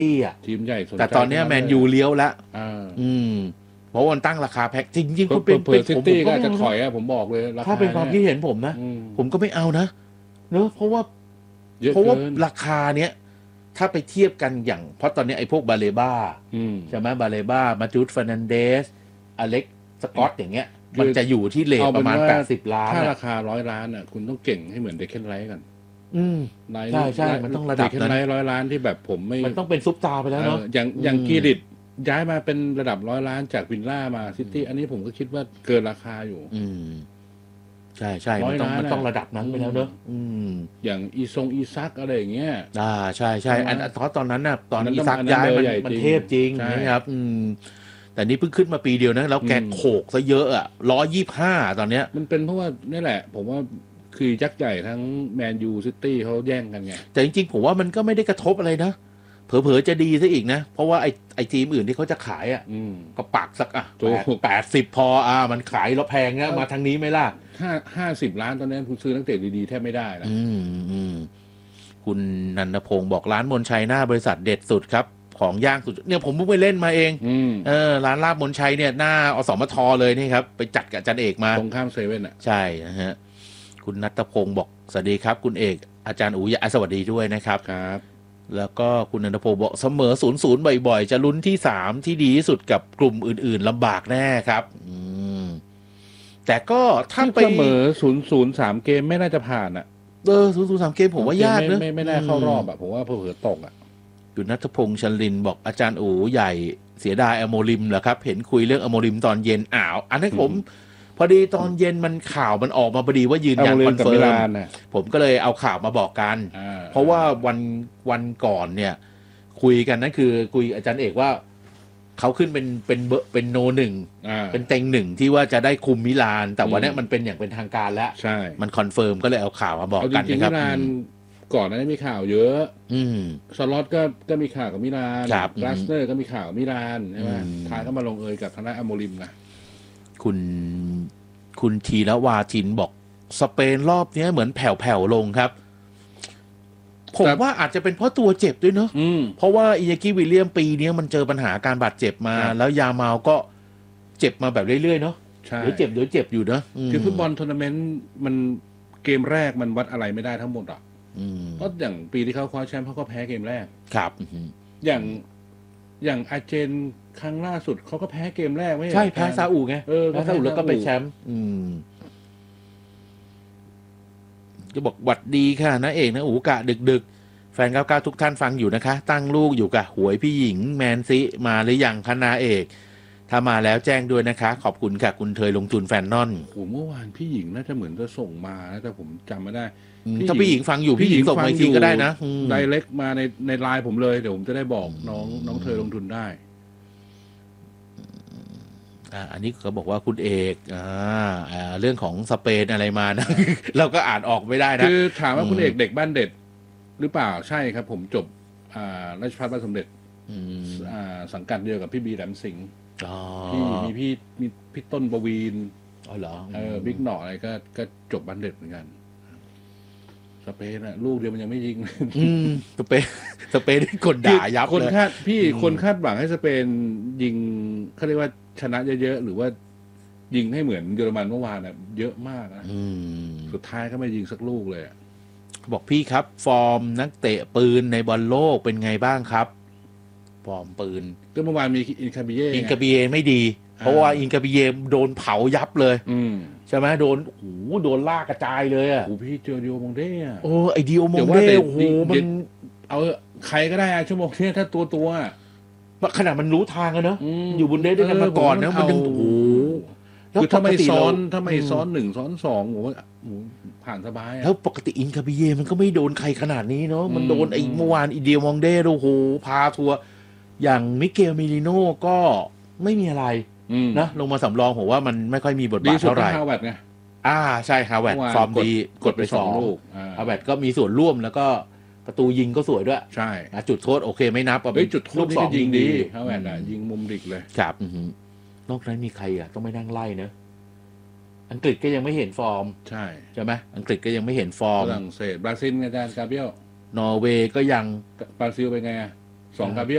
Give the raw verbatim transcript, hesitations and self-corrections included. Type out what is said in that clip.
ตี้อ่ะทีมใหญ่สนใจแต่ตอนนี้แมนยูเลี้ยวแล้วอืมเพราะมันตั้งราคาแพ็คจริงๆก็เป็นเป็นซิตี้ก็จะถอยอะผมบอกเลยถ้าเป็นความคิดเห็นผมนะผมก็ไม่เอานะเนอะเพราะว่าเพราะว่าราคาเนี้ยถ้าไปเทียบกันอย่างเพราะตอนนี้ไอ้พวกบาเลบ้าใช่ไหมบาเลบ้ามาจูดเฟอร์นันเดสอเล็กสกอตอย่างเงี้ยมันจะอยู่ที่เลทประมาณแปดสิบล้านถ้าราคาร้อยล้านอ่ะคุณต้องเก่งให้เหมือนเดคเคนไลท์กันอืมใช่ใช่มันต้องระดับนั้นร้อยล้านที่แบบผมไม่มันต้องเป็นซุปตาไปแล้วเนาะอย่างอย่างกีริตย้ายมาเป็นระดับร้อยล้านจากวินล่ามาซิตี้อันนี้ผมก็คิดว่าเกินราคาอยู่อืมใช่ใช่มันต้องมันต้องระดับนั้นไปแล้วเนอะอืมอย่างอีซงอีซักอะไรอย่างเงี้ยอ่าใช่ใช่อันเพราะตอนนั้นน่ะตอนอีซักย้ายมันมันเทพจริงนะครับอืมแต่นี่เพิ่งขึ้นมาปีเดียวนะแล้วแกโขกซะเยอะอ่ะร้อยยี่ห้าตอนเนี้ยมันเป็นเพราะว่านี่แหละผมว่าคือยักษ์ใหญ่ทั้งแมนยูซิตี้เขาแย่งกันไงแต่จริงๆผมว่ามันก็ไม่ได้กระทบอะไรนะเผลอๆจะดีซะอีกนะเพราะว่าไอ้ไอ้ทีมอื่นที่เขาจะขายอ่ะก็ปักสักอ่ะแปดสิบพออ่ะมันขายแล้วแพงนะมาทางนี้ไหมล่ะห้าห้าสิบล้านตอนนี้คุณซื้อนักเตะดีๆแทบไม่ได้นะอืมอืมคุณนันทพงศ์บอกร้านมนชัยหน้าบริษัทเด็ดสุดครับของย่างสุดเนี่ยผมเพิ่งไปเล่นมาเองเออร้านลาบมนชัยเนี่ยหน้าอสมทเลยนี่ครับไปจัดกับอาจารย์เอกมาตรงข้ามเซเว่นอ่ะใช่นะฮะคุณนัทพงศ์บอกสวัสดีครับคุณเอกอาจารย์อู๋ยะสวัสดีด้วยนะครับครับแล้วก็คุณนันทพงศ์บอกเสมอศูนย์ศูนย์บ่อยๆจะลุ้นที่สามที่ดีที่สุดกับกลุ่มอื่นๆลำบากแน่ครับอืมแต่ก็ถ้าไปเสมอศูนย์ศูนย์สามเกมไม่น่าจะผ่านอ่ะเออศูนย์ศูนย์สามเกมผมว่ายากนะไม่ไม่น่าเข้ารอบอ่ะผมว่าเผื่อตกอ่ะคุณนัทพงษ์ชลินบอกอาจารย์อู๋ใหญ่เสียดายอโมริมเหรอครับเห็นคุยเรื่องอโมริมตอนเย็นอ้าวอันนั้นผมพอดีตอนเย็นมันข่าวมันออกมาพอดีว่ายืนยันคอนเฟิร์มผมก็เลยเอาข่าวมาบอกกันเพราะว่าวันวันก่อนเนี่ยคุยกันนั่นคือคุยอาจารย์เอกว่าเขาขึ้นเป็นเป็นเบอร์เป็นโนหนึ่งเป็นเต็งหนึ่งที่ว่าจะได้คุมมิลานแต่วันนี้มันเป็นอย่างเป็นทางการแล้วใช่มันคอนเฟิร์มก็เลยเอาข่าวมาบอกกันนะครับก่อนนั้นมีข่าวเยอะอืมสล็อตก็ก็มีข่าวกับมิลานกลาสเตอร์ก็มีข่าวกับมิลานใช่ไหมท้ายก็มาลงเอยกับทางด้านอโมริมนะคุณคุณทีละวาทินบอกสเปนรอบนี้เหมือนแผ่วๆลงครับผมว่าอาจจะเป็นเพราะตัวเจ็บด้วยเนอะเพราะว่าอิยากิวิลเลียมปีนี้มันเจอปัญหาการบาดเจ็บมาแล้วยาเมาก็เจ็บมาแบบเรื่อยๆเนาะเดี๋ยวเจ็บเดี๋ยวเจ็บอยู่นะคือฟุตบอลทัวร์นาเมนต์มันเกมแรกมันวัดอะไรไม่ได้ทั้งหมดอ่ะเพราะอย่างปีที่เขาคว้าแชมป์เขาก็แพ้เกมแรกครับอย่างอย่างอาร์เจนครั้งล่าสุดเขาก็แพ้เกมแรกไม่ใช่แพ้ซาอุไงเออแพ้ซาอุแล้วก็ไปแชมป์จะบอกหวัดดีค่ะนะเอกนะอูกะดึกๆแฟนเก้าเก้าทุกท่านฟังอยู่นะคะตั้งลูกอยู่กับหวยพี่หญิงแมนซิมาหรือยังคณะเอกถ้ามาแล้วแจ้งด้วยนะคะขอบคุณค่ะคุณเทยลงทุนแฟนนอนโอ้เมื่อวานพี่หญิงน่าจะเหมือนจะส่งมาแต่ผมจำไม่ได้ถ้าพี่หญิงฟังอยู่พี่หญิงส่งมาทีก็ได้นะไดเรกมาในในไลน์ผมเลยเดี๋ยวผมจะได้บอกน้องน้องเธอลงทุนได้อ่าอันนี้เขาบอกว่าคุณเอกอ่าเรื่องของสเปนอะไรมานะเราก็อ่านออกไม่ได้นะคือถามว่าคุณเอกเด็กบ้านเด็ดหรือเปล่าใช่ครับผมจบอ่าราชภัฏบ้านสมเด็จอ่าสังกัดเดียวกับพี่บีแหลมสิงห์พี่มีพี่มีพี่ต้นปวีณอ๋อเหรอเออบิ๊กหน่ออะไรก็ก็จบบ้านเด็ดเหมือนกันสเปนอะลูกเดียวมันยังไม่ยิงสเปนสเปนกดด่ายับคนคาดพี่คนคาดหวังให้สเปนยิงเขาเรียกว่าชนะเยอะๆหรือว่ายิงให้เหมือนเยอรมันเมื่อวานอะเยอะมากนะสุดท้ายก็ไม่ยิงสักลูกเลยบอกพี่ครับฟอร์มนักเตะปืนในบอลโลกเป็นไงบ้างครับฟอร์มปืนก็เมื่อวานมีอินคาบิเย่อินคาบิเย่ไม่ดีเพราะว่าอินคาบิเย่โดนเผายับเลยใช่ไหมโดนโอ้โหโดนลากกระจายเลยอ่ะโอ้พี่เจอดิโอมงเด้อะโอ้ไอดิโอมงเด้โอ้โหมันเอาใครก็ได้ชั่วโมงนี้ถ้าตัวตัวขนาดมันรู้ทางอะเนอะอยู่บนเด้ด้วยกันมาก่อนนะมันยังโอ้โหคือถ้าไม่ซ้อนถ้าไม่ซ้อนหนึ่งซ้อนสองโอ้โหผ่านสบายแล้วปกติอินคาบิเย่มันก็ไม่โดนใครขนาดนี้เนาะมันโดนไอ้เมื่อวานอีเดียมองเด้โอ้โหพาทัวร์อย่างมิเกลมิลิโน่ก็ไม่มีอะไรนะลงมาสำรองผมว่ามันไม่ค่อยมีบทบาทเท่าไหร่ฮาวเวิร์ดไงอ่าใช่ฮาวเวิร์ดฟอร์มดีกดไปสองลูกฮาวเวิร์ดก็มีส่วนร่วมแล้วก็ประตูยิงก็สวยด้วยใช่จุดโทษโอเคไม่นับเอาไปจุดโทษสองยิงดีฮาวเวิร์ดยิงมุมดิกเลยครับนอกนั้นมีใครอ่ะต้องไม่นั่งไล่เนอะอังกฤษก็ยังไม่เห็นฟอร์มใช่ใช่ไหมอังกฤษก็ยังไม่เห็นฟอร์มฝรั่งเศสบราซิลอาจารย์กาเบียลนอร์เวย์ก็ยังบราซิลเป็นไงอ่ะสองกาเบียล